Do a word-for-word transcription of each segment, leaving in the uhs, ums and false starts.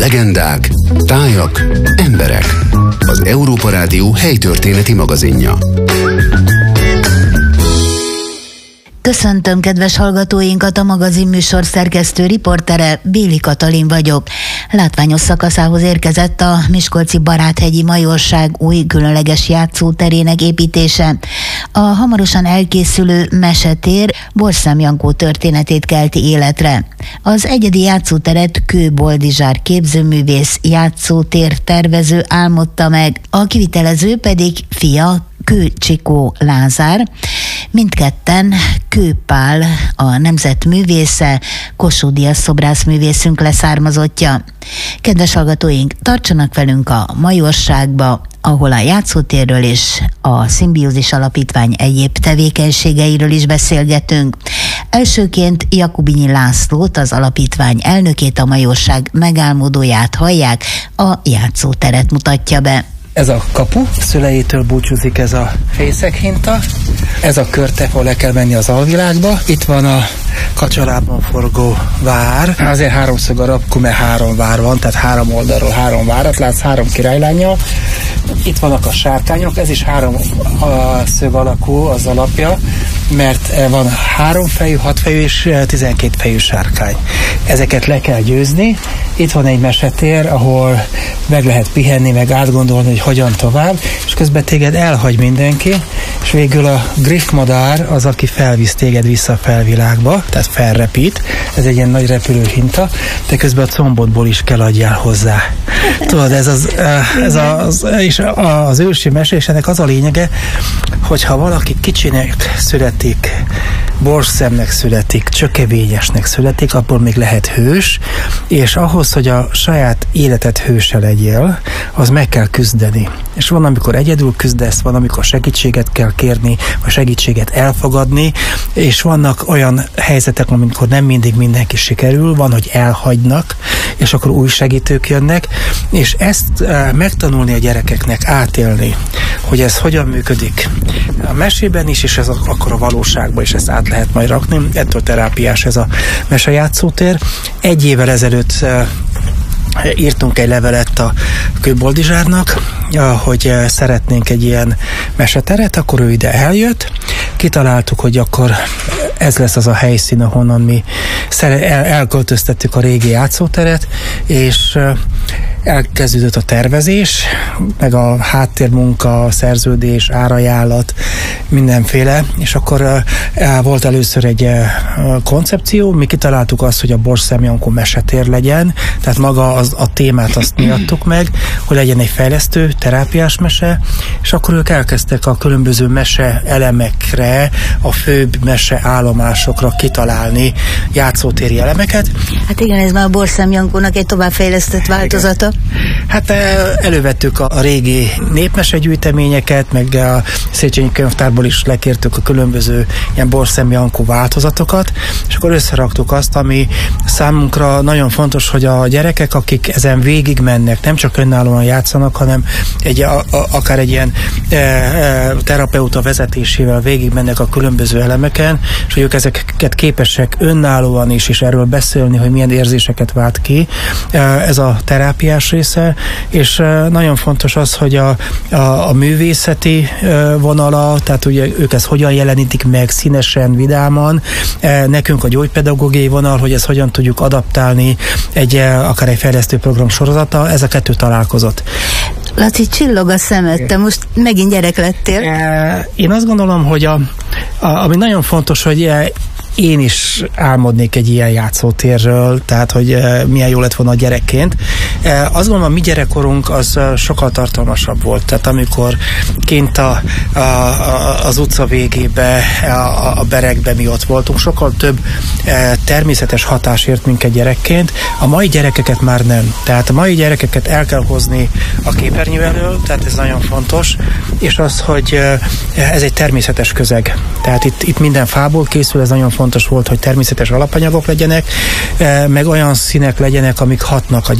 Legendák, tájak, emberek. Az Európa Rádió helytörténeti magazinja. Köszöntöm kedves hallgatóinkat, a magazin műsor szerkesztő riportere, Béli Katalin vagyok. Látványos szakaszához érkezett a miskolci Baráthegyi Majorság új különleges játszóterének építése. A hamarosan elkészülő mesetér Borszám Jankó történetét kelti életre. Az egyedi játszóteret Kő Boldizsár képzőművész játszótér tervező álmodta meg, a kivitelező pedig fia, Kő Csikó Lázár. Mindketten Kő Pál, a nemzet művésze, Kossuth Díjas szobrászművészünk leszármazottja. Kedves hallgatóink, tartsanak velünk a Majorságba, ahol a játszótérről és a Szimbiózis Alapítvány egyéb tevékenységeiről is beszélgetünk. Elsőként Jakubinyi Lászlót, az alapítvány elnökét, a Majorság megálmodóját hallják, a játszóteret mutatja be. Ez a kapu, szülejétől búcsúzik ez a fészekhinta, ez a körte, ahol le kell menni az alvilágba. Itt van a kacsalában forgó vár, azért háromszög alapú, mert három vár van, tehát három oldalról három várat látsz, három királylánnyal. Itt vannak a sárkányok, ez is három a szög alakú az alapja, mert van három fejű, hat fejű és tizenkét fejű sárkány. Ezeket le kell győzni. Itt van egy mesetér, ahol meg lehet pihenni, meg átgondolni, hogy hogyan tovább, és közben téged elhagy mindenki, és végül a griffmadár az, aki felvisz téged vissza a felvilágba, tehát felrepít, ez egy ilyen nagy repülőhinta, de közben a combodból is kell adjál hozzá. Tudod, ez az, ez az, és az ősi mesésének az a lényege, hogyha valaki kicsinek születik, borszemnek születik, csökevényesnek születik, abból még lehet hős, és ahhoz, hogy a saját életed hőse legyél, az meg kell küzdeni. És van, amikor egyedül küzdesz, van, amikor segítséget kell kérni, vagy segítséget elfogadni, és vannak olyan helyzetek, amikor nem mindig mindenki sikerül, van, hogy elhagynak, és akkor új segítők jönnek, és ezt e, megtanulni a gyerekeknek, átélni, hogy ez hogyan működik. A mesében is, és ez a, akkor a valóságban is ezt át lehet majd rakni. Ettől terápiás ez a mesejátszótér. Egy évvel ezelőtt e, írtunk egy levelet a Kő Boldizsárnak, hogy szeretnénk egy ilyen meseteret, akkor ő ide eljött. Kitaláltuk, hogy akkor ez lesz az a helyszín, ahonnan mi elköltöztettük a régi játszóteret, és elkezdődött a tervezés, meg a háttérmunka, a szerződés, árajánlat, mindenféle, és akkor volt először egy koncepció, mi kitaláltuk azt, hogy a Borszám Jankó mesetér legyen, tehát maga az, a témát azt mi adtuk meg, hogy legyen egy fejlesztő, terápiás mese, és akkor ők elkezdtek a különböző mese elemekre, a főbb mese állomásokra kitalálni játszótéri elemeket. Hát igen, ez már a Borszám Jankónak egy továbbfejlesztett változata. Hát elővettük a régi népmesegyűjteményeket, meg a Széchenyi Könyvtárból is lekértük a különböző ilyen Borszám Jankó változatokat, és akkor összeraktuk azt, ami számunkra nagyon fontos, hogy a gyerekek, akik ezen végig mennek, nem csak önállóan játszanak, hanem egy, a, a, akár egy ilyen e, e, terapeuta vezetésével végig mennek a különböző elemeken, és hogy ők ezeket képesek önállóan is, és erről beszélni, hogy milyen érzéseket vált ki. Ez a terápiás része, és nagyon fontos az, hogy a, a, a művészeti vonala, tehát ugye ők ezt hogyan jelenítik meg színesen, vidáman, nekünk a gyógypedagógiai vonal, hogy ezt hogyan tudjuk adaptálni egy, akár egy fejlesztő program sorozata, ez a kettő találkozott. Laci, csillog a szemed, te most megint gyerek lettél. Én azt gondolom, hogy a, a, ami nagyon fontos, hogy én is álmodnék egy ilyen játszótérről, tehát, hogy uh, milyen jó lett volna a gyerekként. Uh, azt gondolom, a mi gyerekkorunk az uh, sokkal tartalmasabb volt. Tehát amikor kint a, a, a, az utca végébe, a, a berekbe mi ott voltunk, sokkal több uh, természetes hatás ért minket gyerekként. A mai gyerekeket már nem. Tehát a mai gyerekeket el kell hozni a képernyő elől, tehát ez nagyon fontos, és az, hogy uh, ez egy természetes közeg. Tehát itt, itt minden fából készül, ez nagyon fontos volt, hogy természetes alapanyagok legyenek, meg olyan színek legyenek, amik hatnak a gyerekekre.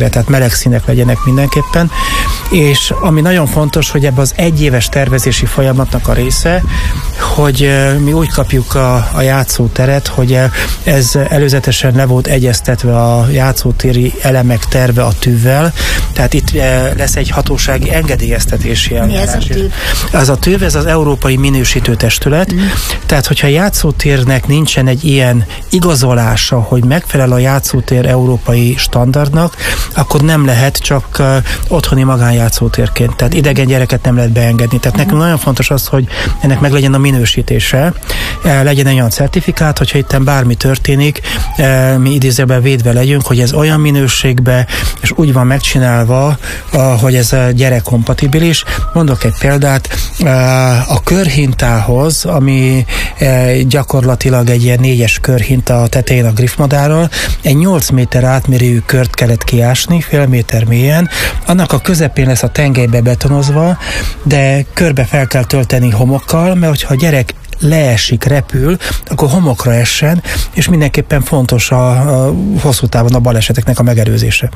színekre, tehát meleg színek legyenek mindenképpen, és ami nagyon fontos, hogy ebben az egyéves tervezési folyamatnak a része, hogy mi úgy kapjuk a, a játszóteret, hogy ez előzetesen le volt egyeztetve a játszótéri elemek terve a tűvvel, tehát itt lesz egy hatósági engedélyeztetési eljárás. Mi ez a tűv? Az a tűv, ez az Európai Minősítő Testület, mm. tehát hogyha a játszótérnek nincsen egy ilyen igazolása, hogy megfelel a játszótér európai standardnak, akkor nem lehet csak uh, otthoni magánjátszótérként, tehát idegen gyereket nem lehet beengedni. Tehát nekünk nagyon fontos az, hogy ennek meg legyen a minősítése, uh, legyen egy olyan certifikát, hogyha itten bármi történik, uh, mi idézőben védve legyünk, hogy ez olyan minőségben, és úgy van megcsinálva, uh, hogy ez uh, gyerekkompatibilis. Mondok egy példát, uh, a körhintához, ami uh, gyakorlatilag egy ilyen négyes körhinta a tetején a griffmadárral, egy nyolc méter átmérőjű kört kellett kiásni, fél méter mélyen, annak a közepén lesz a tengelybe betonozva, de körbe fel kell tölteni homokkal, mert hogyha a gyerek leesik, repül, akkor homokra essen, és mindenképpen fontos a, a hosszú távon a baleseteknek a megelőzése.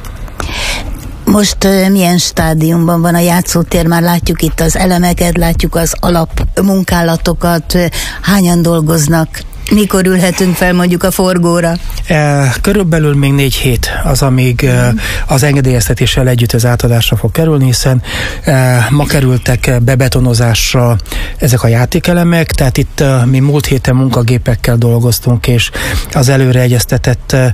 Most uh, milyen stádiumban van a játszótér? Már látjuk itt az elemeket, látjuk az alapmunkálatokat, uh, hányan dolgoznak? Mikor ülhetünk fel mondjuk a forgóra? E, körülbelül még négy hét az, amíg mm. az engedélyeztetéssel együtt az átadásra fog kerülni, hiszen e, ma kerültek bebetonozásra ezek a játékelemek, tehát itt e, mi múlt héten munkagépekkel dolgoztunk, és az előre egyeztetett e,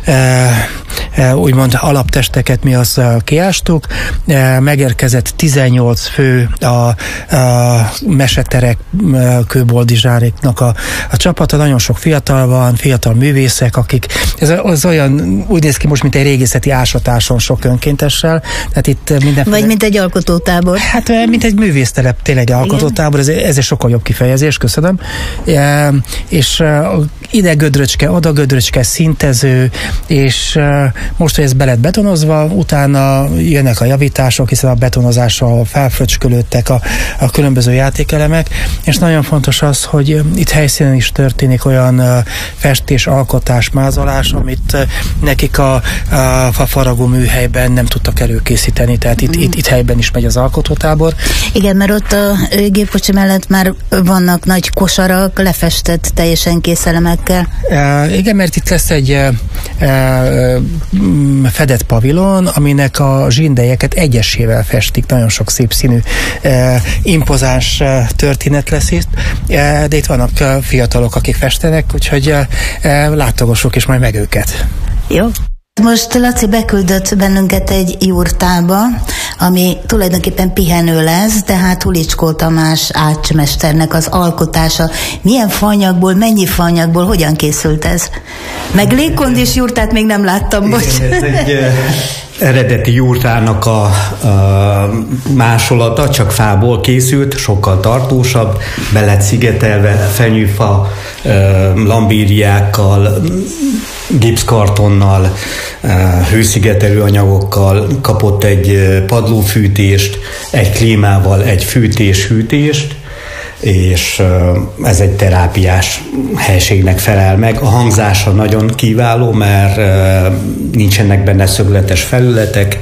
e, úgymond alaptesteket mi azt kiástuk. E, megérkezett tizennyolc fő a, a meseterek, kőboldizsáréknak a, a csapata. Nagyon sok fiatal van, fiatal művészek, akik, ez az olyan, úgy néz ki most, mint egy régészeti ásatáson sok önkéntessel, tehát itt mindenféle... Vagy mint egy alkotótábor. Hát, mint egy művésztelep, tényleg egy alkotótábor, ez, ez egy sokkal jobb kifejezés, köszönöm. E, és ide gödröcske, oda gödröcske, szintező, és most, hogy ez be lett betonozva, utána jönnek a javítások, hiszen a betonozással felfröcskölődtek a, a különböző játékelemek, és nagyon fontos az, hogy itt helyszínen is történik olyan uh, festés, alkotás, mázolás, amit uh, nekik a, a fafaragó műhelyben nem tudtak előkészíteni, tehát itt, mm. itt, itt helyben is megy az alkotótábor. Igen, mert ott a gépkocsi mellett már vannak nagy kosarak, lefestett teljesen kész elemekkel. Uh, igen, mert itt lesz egy uh, uh, fedett pavilon, aminek a zsindelyeket egyesével festik, nagyon sok szép színű uh, impozáns uh, történet lesz itt, uh, de itt vannak uh, fiatalok, akik festenek, úgyhogy uh, uh, látogassuk is majd meg őket. Jó. Most Laci beküldött bennünket egy jurtába, ami tulajdonképpen pihenő lesz, de hát Hulicskó Tamás ácsmesternek az alkotása. Milyen faanyagból, mennyi faanyagból, hogyan készült ez? Meg légkondis jurtát még nem láttam, bocs. Igen, ez egy eredeti jurtának a, a másolata, csak fából készült, sokkal tartósabb, be lett szigetelve fenyőfa, lambíriákkal, gipszkartonnal, hőszigetelő anyagokkal, kapott egy padlófűtést, egy klímával, egy fűtés-hűtést, és ez egy terápiás helységnek felel meg. A hangzása nagyon kiváló, mert nincsenek benne szögletes felületek,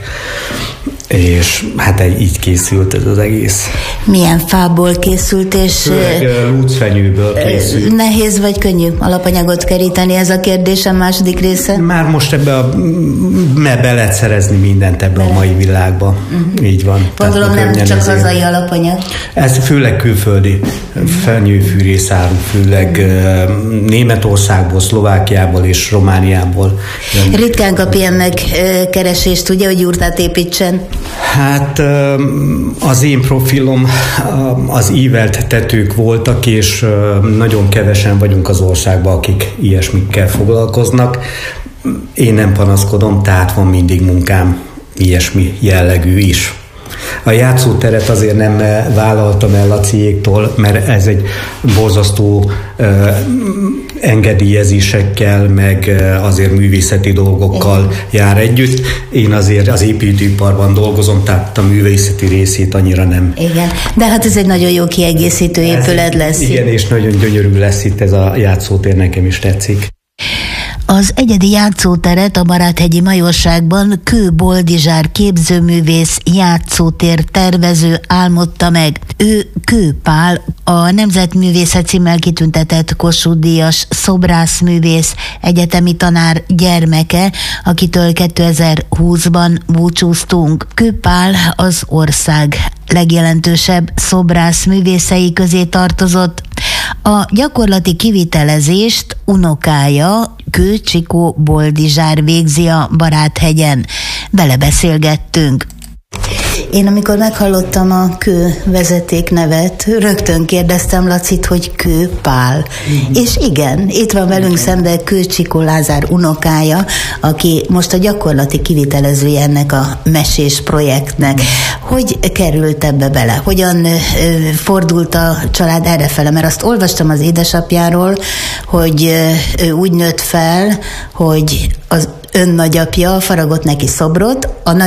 és hát így készült ez az egész. Milyen fából készült, és... Főleg lúcfenyőből készült. Nehéz vagy könnyű alapanyagot keríteni, ez a kérdésem második része? Már most ebbe a... mert be lehet szerezni mindent ebbe a mai világba. Uh-huh. Így van. Gondolom nem csak ezért. Hazai alapanyag. Ez főleg külföldi uh-huh. fenyőfűrészáru, főleg uh, Németországból, Szlovákiából és Romániából. Ritkán kap ilyen megkeresést, ugye, hogy jurtát építsen? Hát az én profilom az ívelt tetők voltak, és nagyon kevesen vagyunk az országban, akik ilyesmikkel foglalkoznak. Én nem panaszkodom, tehát van mindig munkám ilyesmi jellegű is. A játszóteret azért nem vállaltam el Laciéktól, mert ez egy borzasztó uh, engedélyezésekkel, meg uh, azért művészeti dolgokkal igen. jár együtt. Én azért az építőiparban dolgozom, tehát a művészeti részét annyira nem. Igen, de hát ez egy nagyon jó kiegészítő épület lesz. Igen, itt. És nagyon gyönyörű lesz itt ez a játszótér, nekem is tetszik. Az egyedi játszóteret a Baráthegyi Majorságban Kő Boldizsár képzőművész, játszótér tervező álmodta meg. Ő Kő Pál, a Nemzetművészet címmel kitüntetett Kossuth-díjas szobrászművész, egyetemi tanár gyermeke, akitől kétezer-húszban búcsúztunk. Kő Pál az ország legjelentősebb szobrász művészei közé tartozott. A gyakorlati kivitelezést unokája, Kő Csikó Boldizsár végzi a Baráthegyen. Vele beszélgettünk. Én amikor meghallottam a Kő vezetéknevet, rögtön kérdeztem Lacit, hogy Kő Pál. Mm. És igen, itt van velünk szemben Kő Csikó Lázár unokája, aki most a gyakorlati kivitelezője ennek a mesés projektnek. Hogy került ebbe bele? Hogyan ö, fordult a család errefele? Mert azt olvastam az édesapjáról, hogy ö, úgy nőtt fel, hogy az ön nagyapja faragott neki szobrot, a